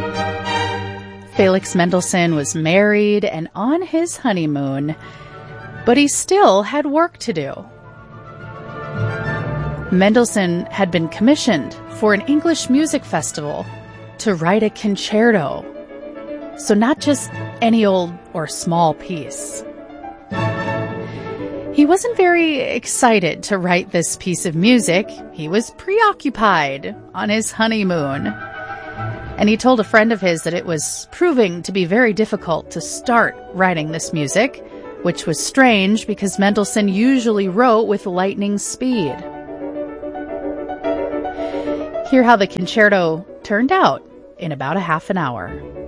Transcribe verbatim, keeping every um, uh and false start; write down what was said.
Felix Mendelssohn was married and on his honeymoon, but he still had work to do. Mendelssohn had been commissioned for an English music festival to write a concerto. So not just any old or small piece. He wasn't very excited to write this piece of music. He was preoccupied on his honeymoon. And he told a friend of his that it was proving to be very difficult to start writing this music, which was strange because Mendelssohn usually wrote with lightning speed. Hear how the concerto turned out in about a half an hour.